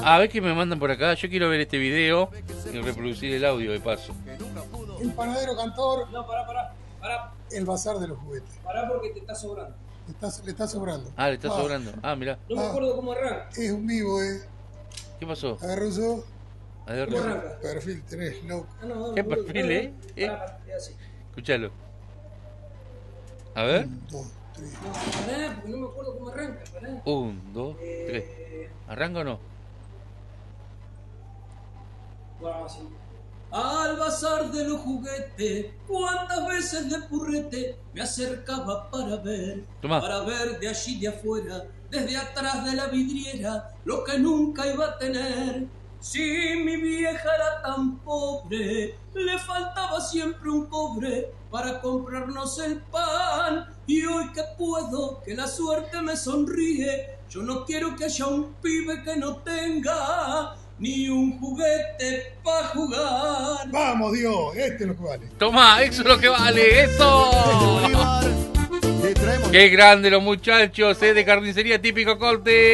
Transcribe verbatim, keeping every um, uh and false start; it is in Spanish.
A ver qué me mandan por acá. Yo quiero ver este video y reproducir el audio de paso. El panadero cantor. No, pará, pará, pará. El bazar de los juguetes. Pará porque te está sobrando. Le está, le está sobrando. Ah, le está Ah, sobrando. Ah, mirá. No me Ah. acuerdo cómo arranca. Es un vivo, eh. ¿Qué pasó? Agarra uso. A ver, ¿Cómo arranca? Perfil, tenés, loco. Ah, no, no, ¿Qué no, perfil, no, eh? no. ¿Eh? Pará, pará, es así. escuchalo. A ver. Un, dos, tres. No, pará, porque no me acuerdo cómo arranca, pará. Un, dos, tres. Eh, ¿Arranca o no? bueno, vamos así. Al bazar de los juguetes, cuántas veces de purrete me acercaba para ver, Tomá. para ver de allí de afuera, desde atrás de la vidriera, lo que nunca iba a tener. Si mi vieja era tan pobre, le faltaba siempre un cobre para comprarnos el pan. Y hoy que puedo, que la suerte me sonríe, yo no quiero que haya un pibe que no tenga ni un juguete para jugar. Vamos, Dios, este es lo que vale. Tomá, eso es lo que vale. ¡Eso! ¡Qué grande los muchachos! ¿Eh? De carnicería típico corte.